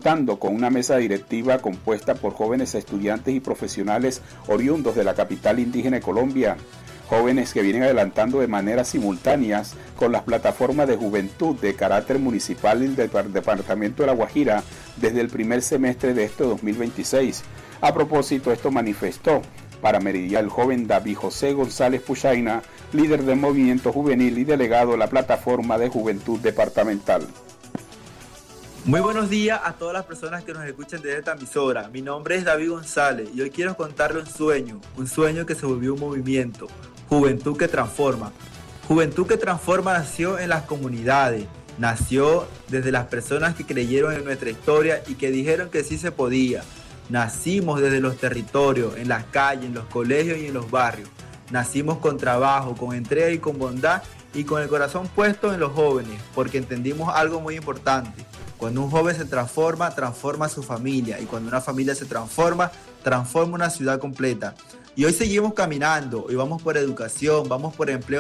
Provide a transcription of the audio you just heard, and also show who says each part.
Speaker 1: contando con una mesa directiva compuesta por jóvenes estudiantes y profesionales oriundos de la capital indígena de Colombia, jóvenes que vienen adelantando de manera simultáneas con las plataformas de juventud de carácter municipal del departamento de La Guajira desde el primer semestre de este 2026. A propósito, esto manifestó para Meridiano el joven David José González Puchaina, líder del movimiento juvenil y delegado de la plataforma de juventud departamental.
Speaker 2: Muy buenos días a todas las personas que nos escuchan desde esta emisora. Mi nombre es David González y hoy quiero contarle un sueño que se volvió un movimiento. Juventud que Transforma. Juventud que Transforma nació en las comunidades, nació desde las personas que creyeron en nuestra historia y que dijeron que sí se podía. Nacimos desde los territorios, en las calles, en los colegios y en los barrios. Nacimos con trabajo, con entrega y con bondad y con el corazón puesto en los jóvenes, porque entendimos algo muy importante. Cuando un joven se transforma, transforma a su familia, y cuando una familia se transforma, transforma una ciudad completa. Y hoy seguimos caminando, y vamos por educación, vamos por empleo